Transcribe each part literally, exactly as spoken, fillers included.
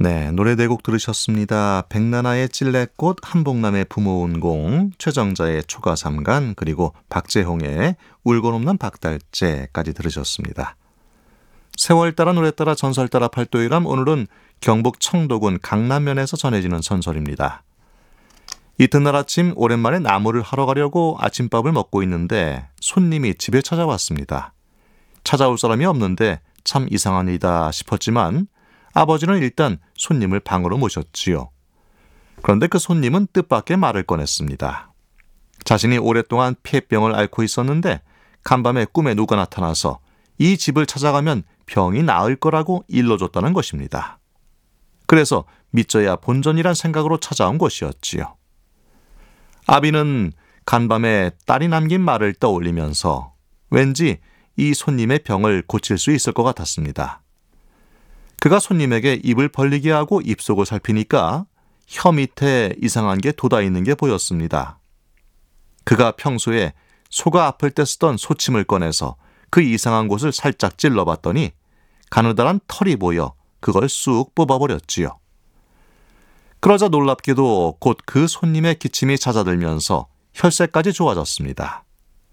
네, 노래 네 곡 들으셨습니다. 백나나의 찔레꽃, 한복남의 부모운공, 최정자의 초가삼간, 그리고 박재홍의 울고 넘는 박달재까지 들으셨습니다. 세월 따라 노래 따라 전설 따라 팔도일람, 오늘은 경북 청도군 강남면에서 전해지는 전설입니다. 이튿날 아침 오랜만에 나무를 하러 가려고 아침밥을 먹고 있는데 손님이 집에 찾아왔습니다. 찾아올 사람이 없는데 참 이상한 일이다 싶었지만 아버지는 일단 손님을 방으로 모셨지요. 그런데 그 손님은 뜻밖의 말을 꺼냈습니다. 자신이 오랫동안 폐병을 앓고 있었는데 간밤에 꿈에 누가 나타나서 이 집을 찾아가면 병이 나을 거라고 일러줬다는 것입니다. 그래서 믿져야 본전이란 생각으로 찾아온 것이었지요. 아비는 간밤에 딸이 남긴 말을 떠올리면서 왠지 이 손님의 병을 고칠 수 있을 것 같았습니다. 그가 손님에게 입을 벌리게 하고 입속을 살피니까 혀 밑에 이상한 게 돋아있는 게 보였습니다. 그가 평소에 소가 아플 때 쓰던 소침을 꺼내서 그 이상한 곳을 살짝 찔러봤더니 가느다란 털이 보여 그걸 쑥 뽑아버렸지요. 그러자 놀랍게도 곧 그 손님의 기침이 잦아들면서 혈색까지 좋아졌습니다.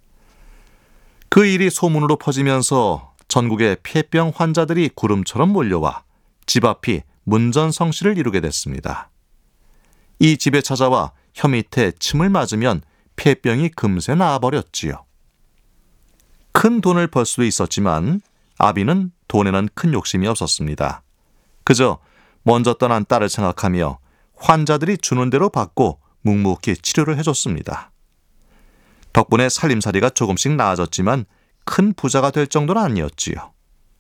그 일이 소문으로 퍼지면서 전국의 폐병 환자들이 구름처럼 몰려와 집 앞이 문전성시를 이루게 됐습니다. 이 집에 찾아와 혀 밑에 침을 맞으면 폐병이 금세 나아버렸지요. 큰 돈을 벌 수도 있었지만 아비는 돈에는 큰 욕심이 없었습니다. 그저 먼저 떠난 딸을 생각하며 환자들이 주는 대로 받고 묵묵히 치료를 해줬습니다. 덕분에 살림살이가 조금씩 나아졌지만 큰 부자가 될 정도는 아니었지요.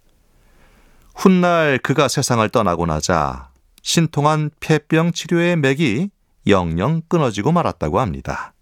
훗날 그가 세상을 떠나고 나자 신통한 폐병 치료의 맥이 영영 끊어지고 말았다고 합니다.